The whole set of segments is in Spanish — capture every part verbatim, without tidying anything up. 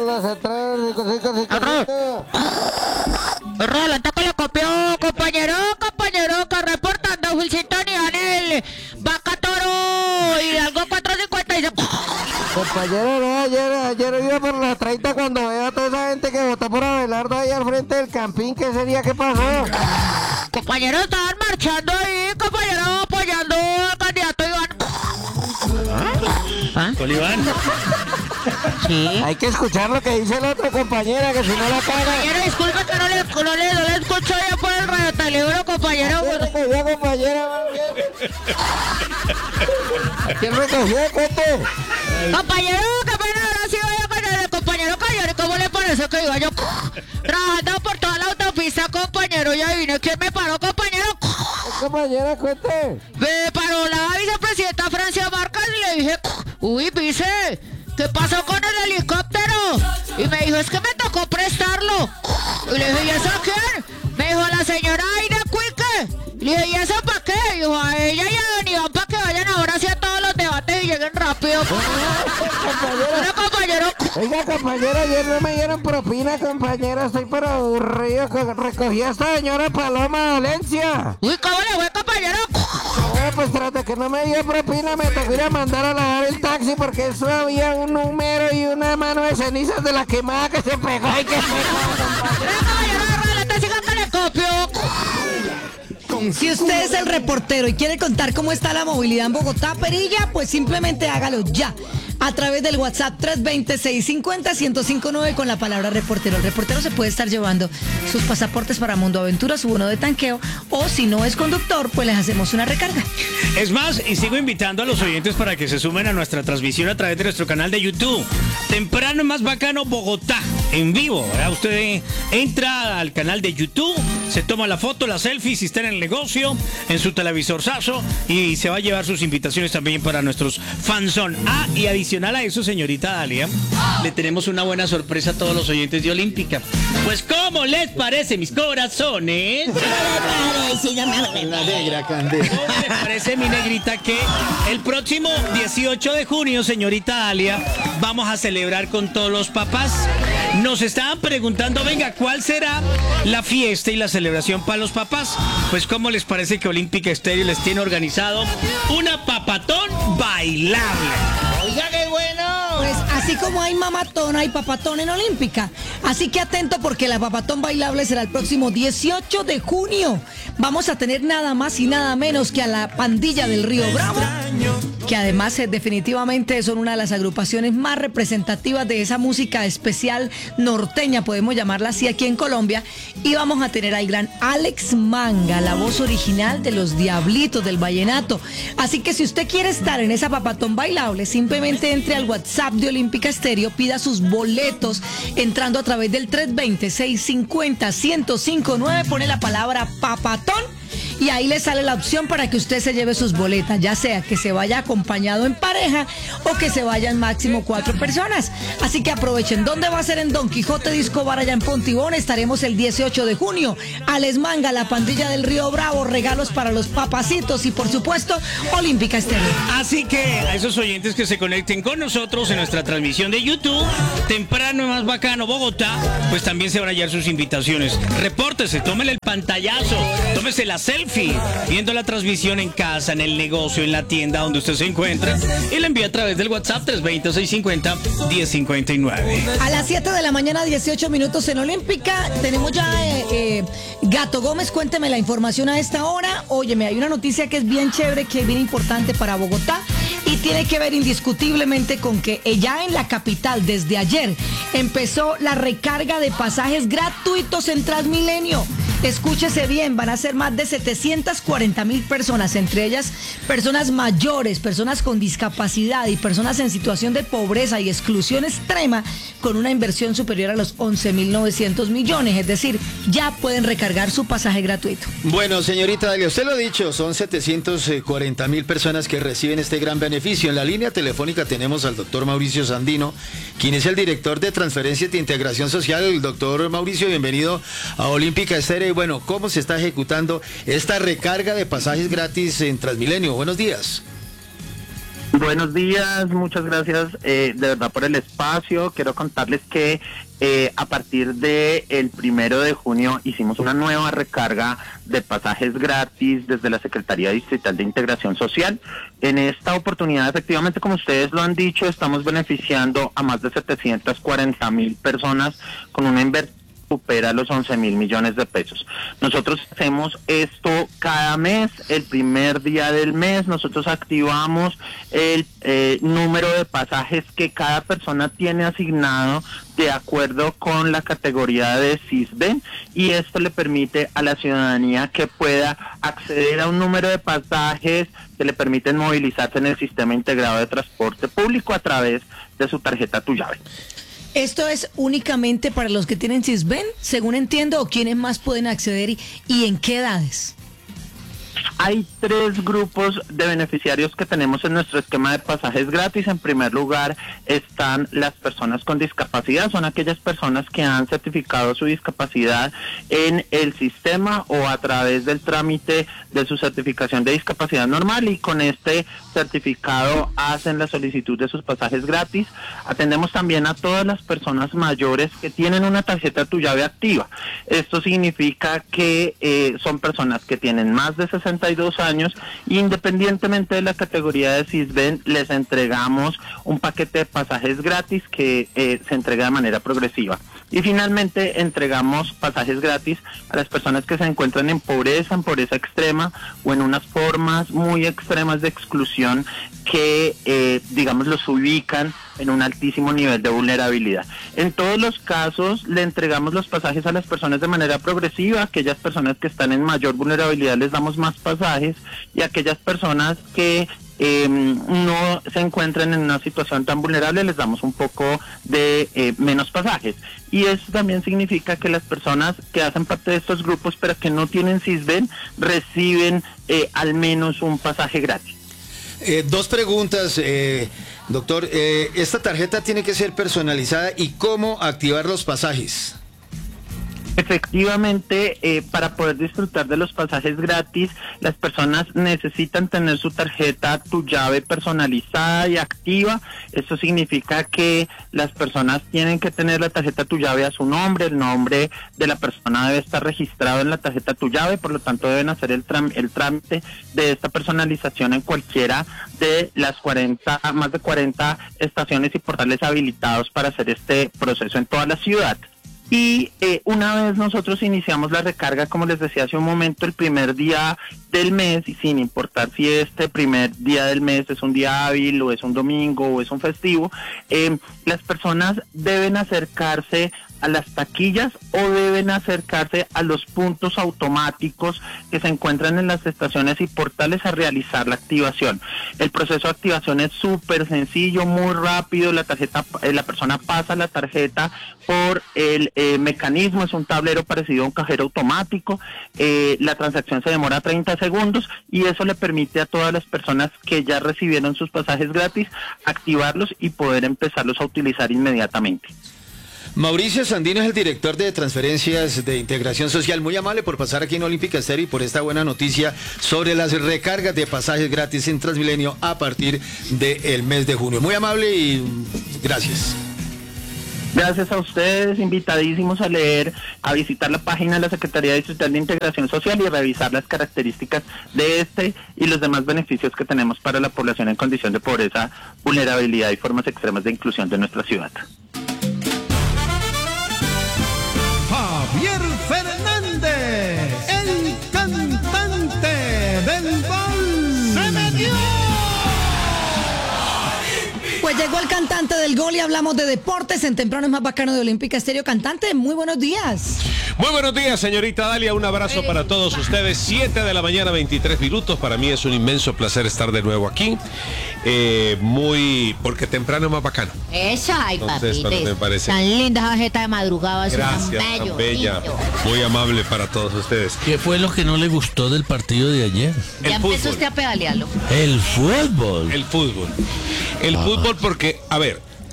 las entradas, cinco, cinco, cinco, cinco. Rolando que lo copió, compañero, compañero, que reportando Wilson y Anel, Vaca Toro y algo cuatro cincuenta y seis. Compañero, no, ayer, ayer iba por las treinta cuando veo a toda esa gente que votó por Abelardo ahí al frente del campín. ¿Qué sería? ¿Qué pasó? Compañero, estaban marchando ahí, compañero, apoyando al candidato Iván. ¿Ah? ¿Con Iván? Sí. Hay que escuchar lo que dice la otra compañera, que si no la caga. Compañero, disculpe que no le, no le, no le escucho ya por el radio telebro, compañero. ¿Quién recogió, compañera? ¿Quién recogió, Cote? Compañero, qué pena, ahora sí voy a con el compañero Cayori. ¿Cómo le parece que iba yo trabajando por toda la autopista, compañero? Ya vine, ¿quién me paró, compañero? Compañera, cuente. Me paró la vicepresidenta Francia Marcas y le dije, uy, vice, ¿qué pasó con el helicóptero? Y me dijo, es que me tocó prestarlo. Y le dije, ¿y eso a quién? Me dijo, a la señora Aida Cuique. Y le dije, ¿y eso para qué? Y dijo, a ella y a Don Iván para que vayan ahora hacia todos los debates y lleguen rápido. Una compañero. Oiga, compañera, ayer no me dieron propina, compañera. Estoy pero aburrido. Recogí a esta señora Paloma Valencia. Uy, ¿cómo le fue, compañero? Bueno, pues trate que no me dio propina, me tocó ir a mandar a lavar el taxi porque eso había un número y una mano de cenizas de la quemada que se pegó. ¡Ay, qué Si usted es el reportero y quiere contar cómo está la movilidad en Bogotá, Perilla, pues simplemente hágalo ya. A través del WhatsApp tres dos cero, seis cinco cero, uno cero cinco nueve con la palabra reportero. El reportero se puede estar llevando sus pasaportes para Mundo Aventura, su bono de tanqueo, o si no es conductor, pues les hacemos una recarga. Es más, y sigo invitando a los oyentes para que se sumen a nuestra transmisión a través de nuestro canal de YouTube. Temprano y más bacano Bogotá, en vivo. ¿Verdad? Usted entra al canal de YouTube, se toma la foto, la selfie, si está en el negocio, en su televisor Sasso, y se va a llevar sus invitaciones también para nuestros fanzón. Ah, y adicional a eso, señorita Dalia, le tenemos una buena sorpresa a todos los oyentes de Olímpica. Pues, ¿cómo les parece, mis corazones? Una negra, Candela. ¿Cómo les parece, mi negrita, que el próximo dieciocho de junio, señorita Dalia, vamos a celebrar con todos los papás? Nos estaban preguntando, venga, ¿cuál será la fiesta y la celebración para los papás? Pues, ¿cómo les parece que Olímpica Estéreo les tiene organizado una papatón bailable? Oiga, qué bueno. Pues así como hay mamatón, hay papatón en Olímpica. Así que atento porque la papatón bailable será el próximo dieciocho de junio. Vamos a tener nada más y nada menos que a la Pandilla del Río Bravo, que además eh, definitivamente son una de las agrupaciones más representativas de esa música especial norteña, podemos llamarla así aquí en Colombia. Y vamos a tener al gran Alex Manga, la voz original de los Diablitos del Vallenato. Así que si usted quiere estar en esa papatón bailable, simplemente entre al WhatsApp de Olímpica Estéreo, pida sus boletos entrando a través del tres dos cero, seis cinco cero, uno cero cinco nueve, pone la palabra papatón y ahí le sale la opción para que usted se lleve sus boletas, ya sea que se vaya acompañado en pareja o que se vayan máximo cuatro personas. Así que aprovechen. ¿Dónde va a ser? En Don Quijote Disco Bar allá en Pontibón. Estaremos el dieciocho de junio. Alex Manga, la Pandilla del Río Bravo, regalos para los papacitos y por supuesto Olímpica Estéreo. Así que a esos oyentes que se conecten con nosotros en nuestra transmisión de YouTube, temprano y más bacano Bogotá, pues también se van a hallar sus invitaciones. Repórtese, tómele el pantallazo, tómese la selfie, viendo la transmisión en casa, en el negocio, en la tienda donde usted se encuentra, y la envía a través del WhatsApp tres dos cero, seis cinco cero, uno cero cinco nueve. A las siete de la mañana, dieciocho minutos en Olímpica. Tenemos ya eh, eh, Gato Gómez, cuénteme la información a esta hora. Óyeme, hay una noticia que es bien chévere, que es bien importante para Bogotá y tiene que ver indiscutiblemente con que ya en la capital desde ayer empezó la recarga de pasajes gratuitos en Transmilenio. Escúchese bien, van a ser más de setecientas cuarenta mil personas, entre ellas personas mayores, personas con discapacidad y personas en situación de pobreza y exclusión extrema, con una inversión superior a los once mil novecientos millones, es decir, ya pueden recargar su pasaje gratuito. Bueno, señorita Dalia, usted lo ha dicho, son setecientas cuarenta mil personas que reciben este gran beneficio. En la línea telefónica tenemos al doctor Mauricio Sandino, quien es el director de Transferencias de Integración Social. El doctor Mauricio, bienvenido a Olímpica Estéreo. Bueno, ¿cómo se está ejecutando esta recarga de pasajes gratis en Transmilenio? Buenos días. Buenos días, muchas gracias eh, de verdad por el espacio. Quiero contarles que eh, a partir de el primero de junio hicimos una nueva recarga de pasajes gratis desde la Secretaría Distrital de Integración Social. En esta oportunidad, efectivamente, como ustedes lo han dicho, estamos beneficiando a más de setecientas cuarenta mil personas con una inversión supera los once mil millones de pesos. Nosotros hacemos esto cada mes, el primer día del mes, nosotros activamos el eh, número de pasajes que cada persona tiene asignado de acuerdo con la categoría de SISBEN, y esto le permite a la ciudadanía que pueda acceder a un número de pasajes que le permiten movilizarse en el sistema integrado de transporte público a través de su tarjeta Tu Llave. ¿Esto es únicamente para los que tienen SISBEN, según entiendo, o quiénes más pueden acceder y, y en qué edades? Hay tres grupos de beneficiarios que tenemos en nuestro esquema de pasajes gratis. En primer lugar están las personas con discapacidad. Son aquellas personas que han certificado su discapacidad en el sistema o a través del trámite de su certificación de discapacidad normal, y con este certificado hacen la solicitud de sus pasajes gratis. Atendemos también a todas las personas mayores que tienen una tarjeta Tu Llave activa. Esto significa que eh, son personas que tienen más de sesenta y dos años, independientemente de la categoría de SISBEN, les entregamos un paquete de pasajes gratis que eh, se entrega de manera progresiva. Y finalmente entregamos pasajes gratis a las personas que se encuentran en pobreza, en pobreza extrema o en unas formas muy extremas de exclusión que, eh, digamos, los ubican en un altísimo nivel de vulnerabilidad. En todos los casos le entregamos los pasajes a las personas de manera progresiva. Aquellas personas que están en mayor vulnerabilidad les damos más pasajes, y aquellas personas que Eh, no se encuentran en una situación tan vulnerable les damos un poco de eh, menos pasajes. Y eso también significa que las personas que hacen parte de estos grupos pero que no tienen SISBEN reciben eh, al menos un pasaje gratis. Eh, dos preguntas, eh, doctor. Eh, ¿esta tarjeta tiene que ser personalizada y cómo activar los pasajes? Efectivamente, eh, para poder disfrutar de los pasajes gratis, las personas necesitan tener su tarjeta Tu Llave personalizada y activa. Esto significa que las personas tienen que tener la tarjeta Tu Llave a su nombre. El nombre de la persona debe estar registrado en la tarjeta Tu Llave, por lo tanto deben hacer el, tram el trámite de esta personalización en cualquiera de las cuarenta, más de cuarenta estaciones y portales habilitados para hacer este proceso en toda la ciudad. Y eh, una vez nosotros iniciamos la recarga, como les decía hace un momento, el primer día del mes, y sin importar si este primer día del mes es un día hábil o es un domingo o es un festivo, eh, las personas deben acercarse a las taquillas o deben acercarse a los puntos automáticos que se encuentran en las estaciones y portales a realizar la activación. El proceso de activación es súper sencillo, muy rápido. La tarjeta, eh, la persona pasa la tarjeta por el eh, mecanismo, es un tablero parecido a un cajero automático. Eh, la transacción se demora treinta segundos y eso le permite a todas las personas que ya recibieron sus pasajes gratis activarlos y poder empezarlos a utilizar inmediatamente. Mauricio Sandino es el director de Transferencias de Integración Social. Muy amable por pasar aquí en Olímpica Estéreo y por esta buena noticia sobre las recargas de pasajes gratis en Transmilenio a partir del mes de junio. Muy amable y gracias. Gracias a ustedes, invitadísimos a leer, a visitar la página de la Secretaría Distrital de Integración Social y revisar las características de este y los demás beneficios que tenemos para la población en condición de pobreza, vulnerabilidad y formas extremas de inclusión de nuestra ciudad. Javier Fernández, el cantante del gol. ¡Se metió! Pues llegó el cantante del gol y hablamos de deportes en Temprano es más bacano de Olímpica Estéreo. Cantante, muy buenos días. Muy buenos días, señorita Dalia. Un abrazo Eh, para todos ustedes. siete de la mañana, veintitrés minutos. Para mí es un inmenso placer estar de nuevo aquí. Eh, muy... porque temprano es más bacano. Esa, ay, Entonces, papito. me parece- Tan linda esa jeta de madrugada. eso Gracias, tan bello, tan bella. lindo. Muy amable para todos ustedes. ¿Qué fue lo que no le gustó del partido de ayer? El Ya empezó fútbol. usted a pedalearlo. El fútbol. El fútbol. El fútbol porque, a ver,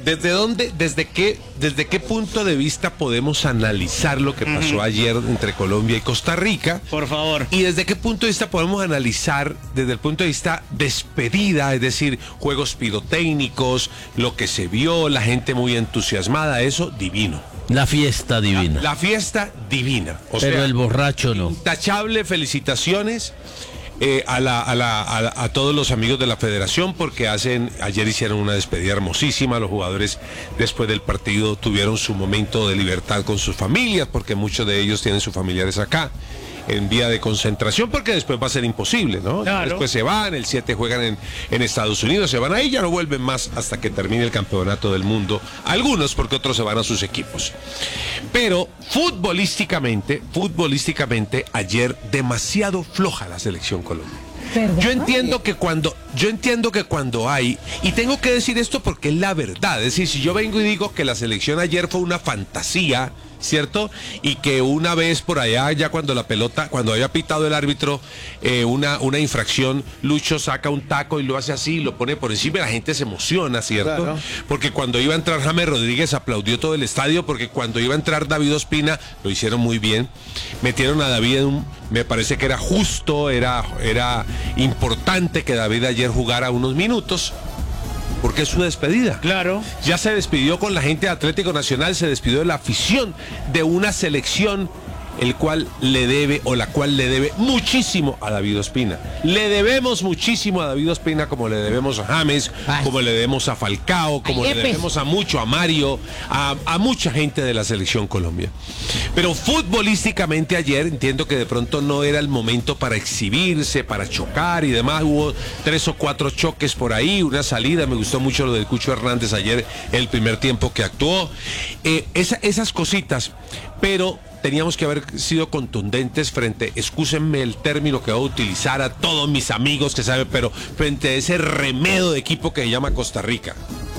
¿desde dónde, desde qué, desde qué punto de vista podemos analizar lo que pasó uh-huh. ayer entre Colombia y Costa Rica? Por favor. Y desde qué punto de vista podemos analizar desde el punto de vista despedida, es decir, juegos pirotécnicos, lo que se vio, la gente muy entusiasmada, eso divino. La fiesta divina. La, la fiesta divina. O Pero sea, el borracho no. Intachable, felicitaciones. Eh, a, la, a, la, a, a todos los amigos de la federación porque hacen, ayer hicieron una despedida hermosísima, los jugadores después del partido tuvieron su momento de libertad con sus familias porque muchos de ellos tienen sus familiares acá en vía de concentración porque después va a ser imposible, ¿no? Claro. Después se van, el siete juegan en, en Estados Unidos, se van ahí, ya no vuelven más hasta que termine el campeonato del mundo, algunos porque otros se van a sus equipos. Pero futbolísticamente, futbolísticamente ayer demasiado floja la selección Colombia. ¿Verdad? Yo entiendo que cuando, yo entiendo que cuando hay, y tengo que decir esto porque es la verdad, es decir, si yo vengo y digo que la selección ayer fue una fantasía, ¿cierto? Y que una vez por allá, ya cuando la pelota, cuando había pitado el árbitro eh, una, una infracción, Lucho saca un taco y lo hace así, lo pone por encima y la gente se emociona, ¿cierto? Claro. Porque cuando iba a entrar James Rodríguez aplaudió todo el estadio, porque cuando iba a entrar David Ospina, lo hicieron muy bien, metieron a David en un, me parece que era justo, era, era importante que David ayer jugara unos minutos, porque es su despedida. Claro. Ya se despidió con la gente de Atlético Nacional, se despidió de la afición de una selección el cual le debe o la cual le debe muchísimo a David Ospina. Le debemos muchísimo a David Ospina como le debemos a James, Ay. como le debemos a Falcao, como Ay, le debemos a mucho a Mario, a, a mucha gente de la selección Colombia. Pero futbolísticamente ayer entiendo que de pronto no era el momento para exhibirse, para chocar y demás. Hubo tres o cuatro choques por ahí, una salida. Me gustó mucho lo del Cucho Hernández ayer, el primer tiempo que actuó. Eh, esa, esas cositas, pero teníamos que haber sido contundentes frente, excúsenme el término que voy a utilizar a todos mis amigos que saben, pero frente a ese remedo de equipo que se llama Costa Rica.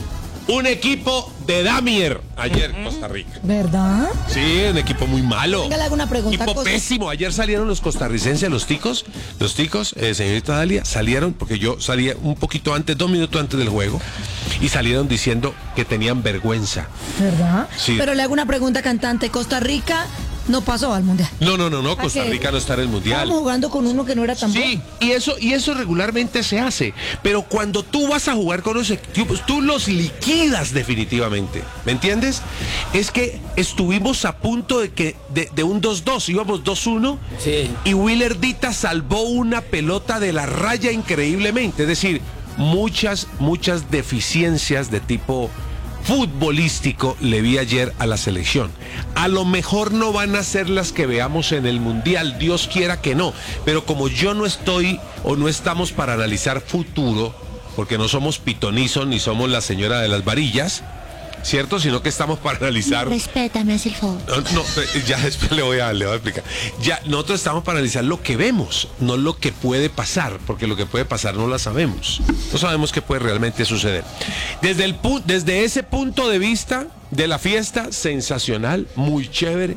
Un equipo de Damier ayer en Costa Rica. ¿Verdad? Sí, un equipo muy malo. Venga, le hago una pregunta. Equipo pésimo. Ayer salieron los costarricenses, los ticos, los ticos, eh, señorita Dalia, salieron, porque yo salía un poquito antes, dos minutos antes del juego, y salieron diciendo que tenían vergüenza. ¿Verdad? Sí. Pero le hago una pregunta, cantante. Costa Rica no pasó al Mundial. No, no, no, no, Costa Rica no está en el Mundial. Estamos jugando con uno que no era tan bueno. Sí, y eso, y eso regularmente se hace. Pero cuando tú vas a jugar con los equipos, tú los liquidas definitivamente. ¿Me entiendes? Es que estuvimos a punto de que de, de un dos dos, íbamos dos uno, sí. Y Willer Dita salvó una pelota de la raya increíblemente. Es decir, muchas, muchas deficiencias de tipo futbolístico le vi ayer a la selección. A lo mejor no van a ser las que veamos en el Mundial, Dios quiera que no, pero como yo no estoy o no estamos para analizar futuro, porque no somos pitonizos ni somos la señora de las varillas, ¿cierto? Sino que estamos para analizar. Respétame, es el favor. No, no, ya después le voy a, le voy a explicar. Ya, nosotros estamos para analizar lo que vemos, no lo que puede pasar, porque lo que puede pasar no lo sabemos. No sabemos qué puede realmente suceder. Desde, el, desde ese punto de vista de la fiesta, sensacional, muy chévere.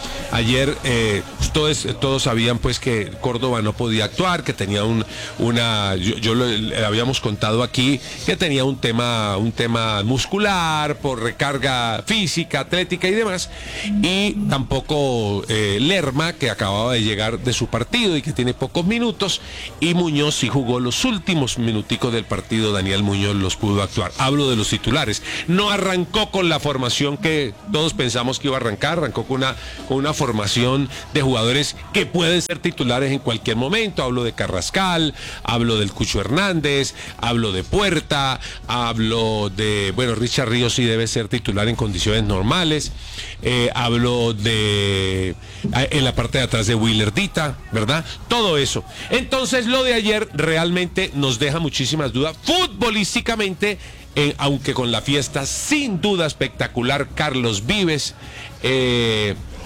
Ayer eh, todos, todos sabían pues que Córdoba no podía actuar, que tenía un, una, yo, yo lo, le habíamos contado aquí, que tenía un tema, un tema muscular, por recarga física, atlética y demás, y tampoco eh, Lerma, que acababa de llegar de su partido y que tiene pocos minutos, y Muñoz sí jugó los últimos minuticos del partido, Daniel Muñoz los pudo actuar. Hablo de los titulares. No arrancó con la formación que todos pensamos que iba a arrancar, arrancó con una, con una formación de jugadores que pueden ser titulares en cualquier momento. Hablo de Carrascal, hablo del Cucho Hernández, hablo de Puerta, hablo de, bueno, Richard Ríos sí debe ser titular en condiciones normales, eh, hablo de, en la parte de atrás de Willer Dita, ¿verdad? Todo eso. Entonces lo de ayer realmente nos deja muchísimas dudas futbolísticamente, eh, aunque con la fiesta sin duda espectacular, Carlos Vives, eh,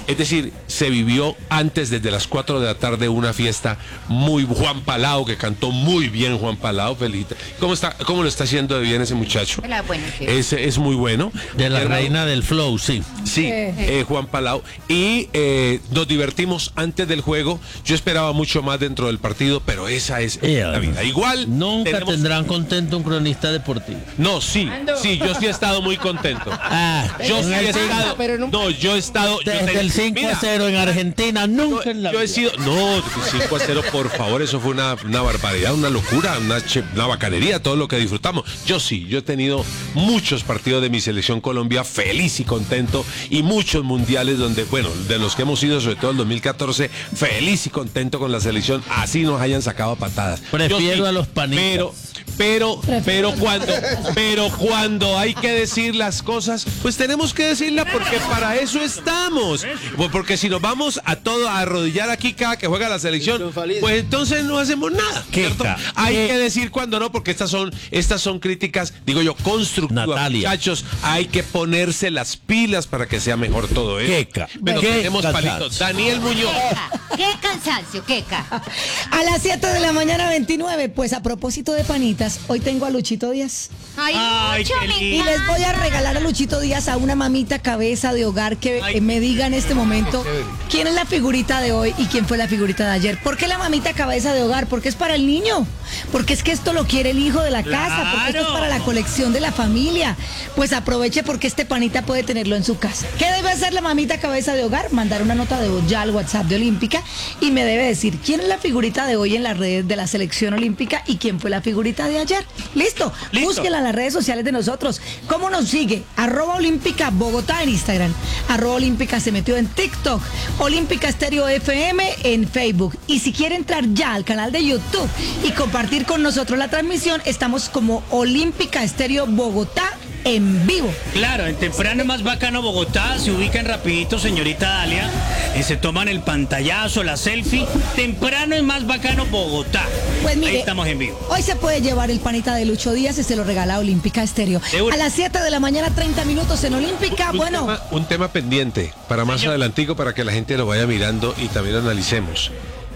Es decir, se vivió antes, desde las cuatro de la tarde, una fiesta muy... Juan Palao, que cantó muy bien Juan Palao, felicita. ¿Cómo está, cómo lo está haciendo de bien ese muchacho? Hola, bueno, sí. Es, es muy bueno. De la Era- reina del flow, sí. Sí, eh, Juan Palao. Y eh, nos divertimos antes del juego. Yo esperaba mucho más dentro del partido, pero esa es Eh, la vida. Igual Nunca tenemos- tendrán contento un cronista deportivo. No, sí, sí, yo sí he estado muy contento. Ah, Yo sí en he el estado. pero nunca- No, yo he estado. yo Desde te- el cinco mira, a cero en Argentina, nunca en la Yo he vida. sido. No, cinco a cero, por favor, eso fue una, una barbaridad, una locura, una, che- una bacanería, todo lo que disfrutamos. Yo sí, yo he tenido muchos partidos de mi selección Colombia feliz y contento, y muchos mundiales donde, bueno, de los que hemos ido, sobre todo el dos mil catorce, feliz y contento con la selección, así nos hayan sacado a patadas. Yo Prefiero a los panitas. Pero, pero, pero cuando, pero cuando hay que decir las cosas, pues tenemos que decirlas, porque para eso estamos. Pues porque si nos vamos a todo a arrodillar aquí cada que juega la selección, pues entonces no hacemos nada. ¿cierto? Queca. Hay ¿Qué? que decir cuando no, porque estas son, estas son críticas, digo yo, constructivas. Natalia. Muchachos, hay que ponerse las pilas para que sea mejor todo eso. Queca. Pero Qué tenemos cansancio. palitos. Daniel Muñoz. Qué cansancio, queca. A las siete de la mañana veintinueve, pues a propósito de panitas, hoy tengo a Luchito Díaz. Ay, Ay, mucho qué me Y les voy a regalar a Luchito Díaz a una mamita cabeza de hogar que eh, me diga en este momento quién es la figurita de hoy y quién fue la figurita de ayer. ¿Por qué la mamita cabeza de hogar? Porque es para el niño. Porque es que esto lo quiere el hijo de la casa. Porque esto es para la colección de la familia. Pues aproveche porque este panita puede tenerlo en su casa. ¿Qué debe hacer la mamita cabeza de hogar? Mandar una nota de voz ya al WhatsApp de Olímpica y me debe decir quién es la figurita de hoy en las redes de la selección olímpica y quién fue la figurita de ayer. ¿Listo? Listo. Búsquela en las redes sociales de nosotros. ¿Cómo nos sigue? Arroba Olímpica Bogotá en Instagram. Arroba Olímpica se metió en TikTok. Olímpica Estéreo F M en Facebook. Y si quiere entrar ya al canal de YouTube y compartir con nosotros la transmisión, estamos como Olímpica Estéreo Bogotá en vivo. Claro, en temprano es más bacano Bogotá, se ubican rapidito, señorita Dalia, y se toman el pantallazo, la selfie. Temprano es más bacano Bogotá. Pues mire, ahí estamos en vivo. hoy se puede llevar el panita de Lucho Díaz y se lo regala Olímpica Estéreo. De una. A las siete de la mañana, treinta minutos en Olímpica. Un Bueno, tema, un tema pendiente para más adelantico, para que la gente lo vaya mirando y también lo analicemos.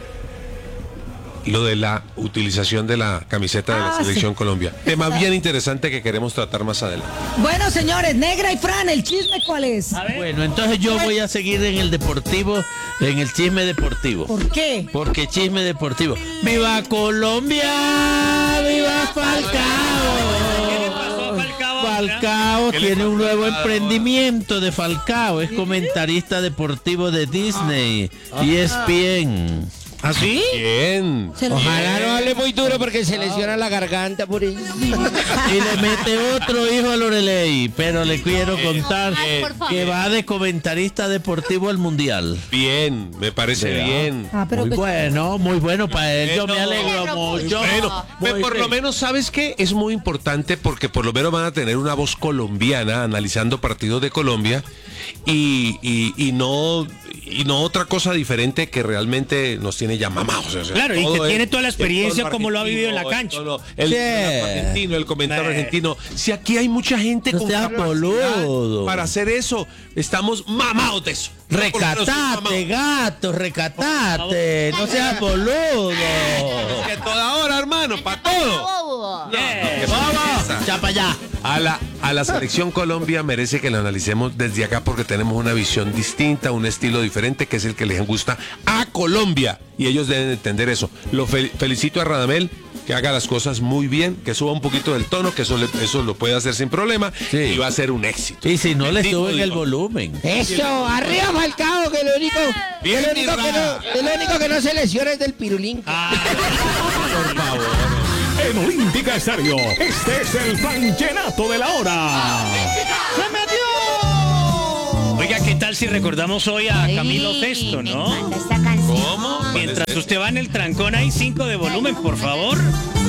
Lo de la utilización de la camiseta de la Ah, Selección sí. Colombia. Tema bien interesante que queremos tratar más adelante. bueno, señores, Negra y Fran, ¿el chisme cuál es? Bueno, entonces yo voy a seguir en el deportivo, en el chisme deportivo. ¿Por qué? Porque chisme deportivo. ¡Viva Colombia! ¡Viva Falcao! Falcao? Falcao ¿Qué le tiene un pasó a nuevo Falcao? emprendimiento de Falcao. Es comentarista deportivo de Disney y E S P N. ¿Ah, sí? Bien. Se lo- Ojalá no hable muy duro porque se lesiona la garganta por eso. Y le mete otro hijo a Lorelei. Pero le quiero contar Ay, por favor. que va de comentarista deportivo al Mundial. Bien, me parece Vea. bien. Ah, pero Muy que- bueno, muy bueno para él. Yo me Bueno. alegro mucho. Bueno, Muy pe- por bien. lo menos, ¿sabes qué? Es muy importante porque por lo menos van a tener una voz colombiana analizando partidos de Colombia y, y- y no y no otra cosa diferente que realmente nos tiene ya mamados. O sea, Claro, y todo que es- tiene toda la es experiencia todo como lo ha vivido en la argentino, cancha. todo El, Sí. el argentino, el comentario Eh. argentino. Si aquí hay mucha gente No con seas capacidad boludo. para hacer eso, estamos mamados de eso. Yo por lo menos estoy Recatate, mamado. gato, recatate. No seas boludo. Que toda hora, hermano, para todo. Eh, Vamos, ya para allá. A la, a la selección Colombia merece que la analicemos desde acá porque tenemos una visión distinta, un estilo diferente que es el que les gusta a Colombia y ellos deben entender eso. Lo fel- felicito a Radamel, que haga las cosas muy bien, que suba un poquito del tono, que eso, le- eso lo puede hacer sin problema Sí. y va a ser un éxito. Y si no le Bendito suben el Dios. volumen. Eso, arriba Falcao, que lo único, que Bien, lo único mi que Ra. no, lo único que no se lesiona es del pirulín. Por favor. En Olímpica Estéreo, este es el Vallenato de la hora. Oiga, ¿qué tal si recordamos hoy a Camilo Sesto, Me no? encanta esta canción. ¿Cómo? Mientras usted va en el trancón, hay cinco de volumen, por favor.